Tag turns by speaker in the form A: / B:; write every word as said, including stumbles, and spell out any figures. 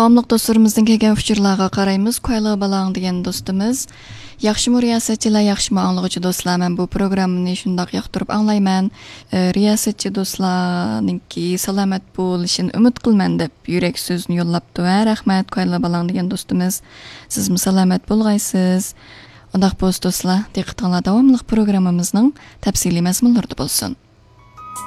A: Davamlıq dostlarımızdan kelgan uçurlarga qaraymiz. Qaylı balang degan do'stimiz. Yaxshimi riyosatchilar, yaxshimi anglag'uchi do'stlar, men bu programmani shundoq yoqtirib anglayman. Riyosatchi do'stlarninki salomat bo'lishini umid qilman deb yurak so'zni yo'llabdi. Va rahmat Qaylı balang degan do'stimiz. Siz salomat bo'lg'aysiz. Undaq bo'z do'stlar, diqqatinglar davomli programmamizning tafsiliy mazmunlarida bo'lsin.